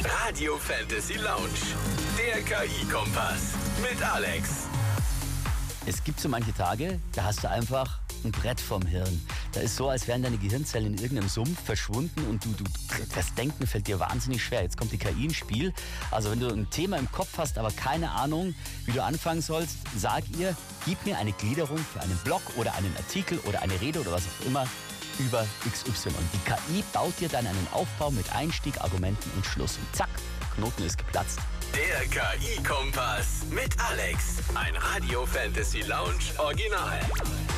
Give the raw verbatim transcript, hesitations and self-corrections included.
Radio Fantasy Lounge. Der K I-Kompass. Mit Alex. Es gibt so manche Tage, da hast du einfach ein Brett vom Hirn. Da ist so, als wären deine Gehirnzellen in irgendeinem Sumpf verschwunden und du, du das Denken fällt dir wahnsinnig schwer. Jetzt kommt die K I ins Spiel. Also wenn du ein Thema im Kopf hast, aber keine Ahnung, wie du anfangen sollst, sag ihr, gib mir eine Gliederung für einen Blog oder einen Artikel oder eine Rede oder was auch immer über X Y. Und die K I baut dir dann einen Aufbau mit Einstieg, Argumenten und Schluss. Und zack, Knoten ist geplatzt. Der K I-Kompass mit Alex. Ein Radio Fantasy Lounge Original.